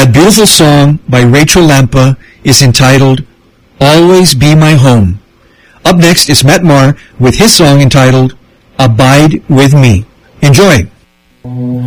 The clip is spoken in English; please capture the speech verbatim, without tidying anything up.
That beautiful song by Rachel Lampa is entitled Always Be My Home. Up next is Matt Maher with his song entitled Abide With Me. Enjoy!